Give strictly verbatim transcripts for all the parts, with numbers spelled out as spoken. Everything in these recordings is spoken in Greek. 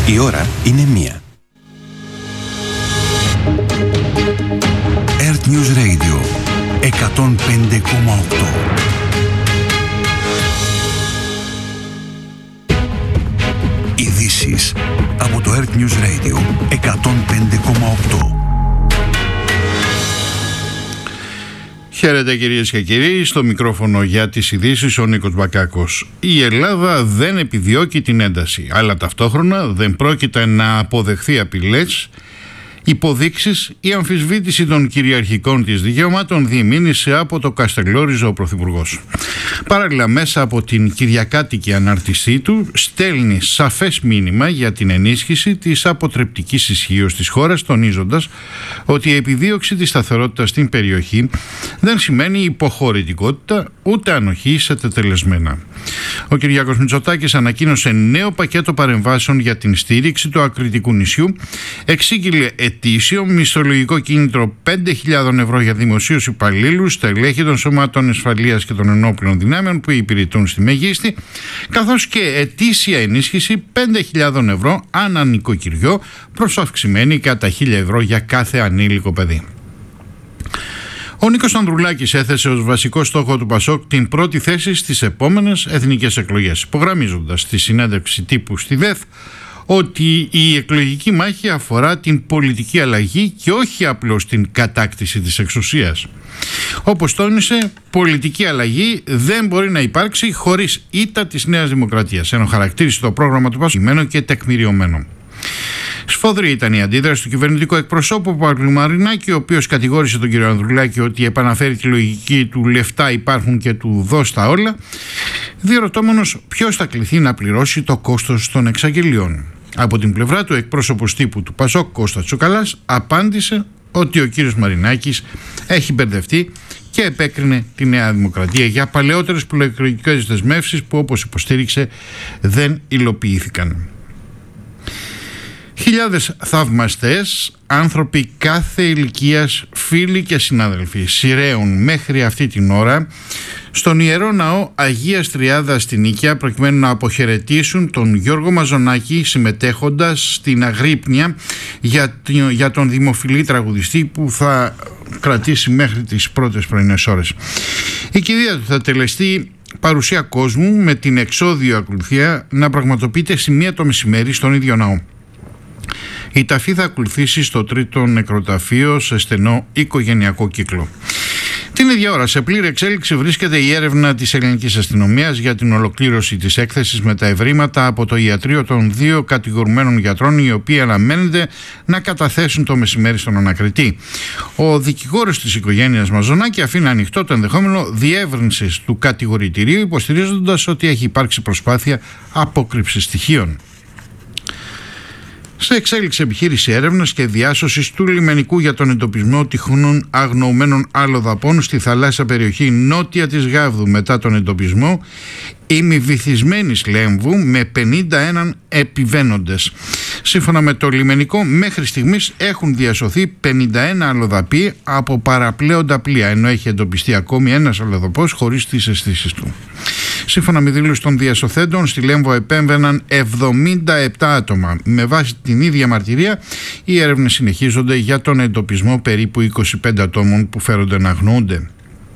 Η ώρα είναι μία. Earth News Radio εκατόν πέντε κόμμα οκτώ. Ειδήσεις από το Earth News Radio εκατόν πέντε κόμμα οκτώ. Χαίρετε κυρίες και κύριοι, στο μικρόφωνο για τις ειδήσεις ο Νίκος Μπακάκος. Η Ελλάδα δεν επιδιώκει την ένταση, αλλά ταυτόχρονα δεν πρόκειται να αποδεχθεί απειλές, υποδείξεις ή αμφισβήτηση των κυριαρχικών της δικαιωμάτων διεμήνυσε από το Καστελόριζο ο Πρωθυπουργός. Παράλληλα, μέσα από την κυριακάτικη ανάρτησή του στέλνει σαφές μήνυμα για την ενίσχυση της αποτρεπτικής ισχύως της χώρας, τονίζοντας ότι η επιδίωξη της σταθερότητας στην περιοχή δεν σημαίνει υποχωρητικότητα ούτε ανοχή σε τετελεσμένα. Ο Κυριάκος Μητσοτάκης ανακοίνωσε νέο πακέτο παρεμβάσεων για την στήριξη του ακριτικού νησιού, εξήγηλε ετήσιο μισθολογικό κίνητρο πέντε χιλιάδες ευρώ για δημοσίους υπαλλήλους, στελέχη των σωμάτων ασφαλείας και των ενόπλων δυνάμεων που υπηρετούν στη Μεγίστη, καθώς και ετήσια ενίσχυση πέντε χιλιάδες ευρώ ανά νοικοκυριό, προς αυξημένη κατά χίλια ευρώ για κάθε ανήλικο παιδί. Ο Νίκος Ανδρουλάκης έθεσε ως βασικό στόχο του ΠΑΣΟΚ την πρώτη θέση στις επόμενες εθνικές εκλογές, υπογραμμίζοντας στη συνέντευξη τύπου στη ΔΕΘ ότι η εκλογική μάχη αφορά την πολιτική αλλαγή και όχι απλώς την κατάκτηση της εξουσίας. Όπως τόνισε, πολιτική αλλαγή δεν μπορεί να υπάρξει χωρίς ήττα της Νέας Δημοκρατίας, ενώ χαρακτήρισε το πρόγραμμα του ΠΑΣΟΚ και τεκμηριωμένο. Σφοδρή ήταν η αντίδραση του κυβερνητικού εκπροσώπου Παύλου Μαρινάκη, ο οποίος κατηγόρησε τον κύριο Ανδρουλάκη ότι επαναφέρει τη λογική του λεφτά υπάρχουν και του δώσ' τα όλα, διερωτώμενος ποιος θα κληθεί να πληρώσει το κόστος των εξαγγελιών. Από την πλευρά του, εκπρόσωπος τύπου του ΠΑΣΟΚ Κώστας Τσουκαλάς απάντησε ότι ο κύριος Μαρινάκης έχει μπερδευτεί και επέκρινε τη Νέα Δημοκρατία για παλαιότερες προεκλογικές δεσμεύσεις που, όπως υποστήριξε, δεν υλοποιήθηκαν. Χιλιάδες θαυμαστές, άνθρωποι κάθε ηλικίας, φίλοι και συνάδελφοι σειραίουν μέχρι αυτή την ώρα στον Ιερό Ναό Αγίας Τριάδας στην Νίκαια προκειμένου να αποχαιρετήσουν τον Γιώργο Μαζονάκη, συμμετέχοντας στην αγρύπνια για, για τον δημοφιλή τραγουδιστή που θα κρατήσει μέχρι τις πρώτες πρωινές ώρες. Η κηδεία του θα τελεστεί παρουσία κόσμου με την εξώδιο ακολουθία να πραγματοποιείται στη μία το μεσημέρι στον ίδιο ναό. Η ταφή θα ακολουθήσει στο τρίτο νεκροταφείο σε στενό οικογενειακό κύκλο. Την ίδια ώρα, σε πλήρη εξέλιξη βρίσκεται η έρευνα της ελληνικής αστυνομίας για την ολοκλήρωση της έκθεσης με τα ευρήματα από το ιατρείο των δύο κατηγορουμένων γιατρών, οι οποίοι αναμένεται να καταθέσουν το μεσημέρι στον ανακριτή. Ο δικηγόρος της οικογένειας Μαζονάκη αφήνει ανοιχτό το ενδεχόμενο διεύρυνσης του κατηγορητηρίου, υποστηρίζοντας ότι έχει υπάρξει προσπάθεια απόκρυψης στοιχείων. Σε εξέλιξη επιχείρηση έρευνας και διάσωσης του λιμενικού για τον εντοπισμό τυχόν αγνοωμένων αλλοδαπών στη θαλάσσια περιοχή νότια της Γάβδου μετά τον εντοπισμό ημιβυθισμένης Λέμβου με πενήντα ένα επιβαίνοντες. Σύμφωνα με το λιμενικό, μέχρι στιγμής έχουν διασωθεί πενήντα ένα αλλοδαποί από παραπλέοντα πλοία, ενώ έχει εντοπιστεί ακόμη ένας αλλοδαπός χωρίς τις αισθήσεις του. Σύμφωνα με δήλωση των διασωθέντων, στη Λέμβο επέμβαιναν εβδομήντα επτά άτομα. Με βάση την ίδια μαρτυρία, οι έρευνες συνεχίζονται για τον εντοπισμό περίπου είκοσι πέντε ατόμων που φέρονται να αγνοούνται.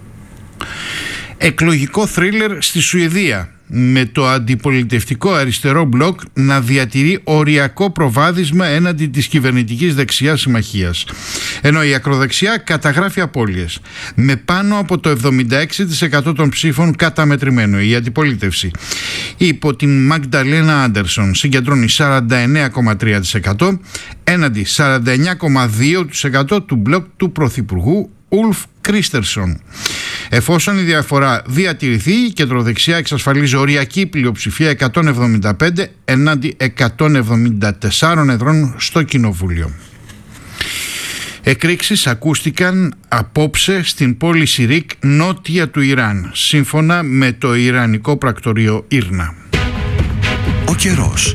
Εκλογικό θρίλερ στη Σουηδία, με το αντιπολιτευτικό αριστερό μπλοκ να διατηρεί οριακό προβάδισμα έναντι της κυβερνητικής δεξιάς συμμαχίας, ενώ η ακροδεξιά καταγράφει απώλειες. Με πάνω από το εβδομήντα έξι τοις εκατό των ψήφων καταμετρημένο, η αντιπολίτευση υπό την Μαγνταλένα Άντερσον συγκεντρώνει σαράντα εννέα κόμμα τρία τοις εκατό έναντι σαράντα εννέα κόμμα δύο τοις εκατό του μπλοκ του πρωθυπουργού Ουλφ Κρίστερσον. Εφόσον η διαφορά διατηρηθεί, η κεντροδεξιά εξασφαλίζει οριακή πλειοψηφία εκατόν εβδομήντα πέντε εναντί εκατόν εβδομήντα τέσσερα εδρών στο Κοινοβούλιο. Εκρήξεις ακούστηκαν απόψε στην πόλη Σιρίκ νότια του Ιράν, σύμφωνα με το Ιρανικό πρακτορείο Ήρνα. Ο καιρός.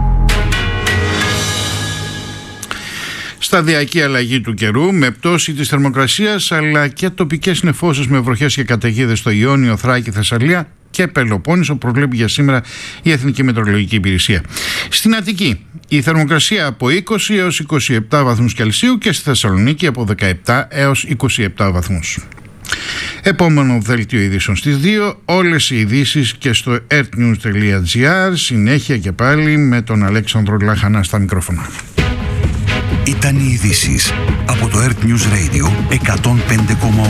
Σταδιακή αλλαγή του καιρού με πτώση της θερμοκρασίας αλλά και τοπικές νεφώσεις με βροχές και καταιγίδες στο Ιόνιο, Θράκη, Θεσσαλία και Πελοπόννησο, προβλέπει για σήμερα η Εθνική Μετεωρολογική Υπηρεσία. Στην Αττική η θερμοκρασία από είκοσι έως είκοσι επτά βαθμούς Κελσίου και στη Θεσσαλονίκη από δεκαεπτά έως είκοσι επτά βαθμούς. Επόμενο δελτίο ειδήσεων στις δύο, όλες οι ειδήσεις και στο earthnews τελεία gr. Συνέχεια και πάλι με τον Αλέξανδρο Λαχανά στα μικρόφωνα. Ήταν οι ειδήσεις από το Earth News Radio εκατόν πέντε κόμμα οκτώ.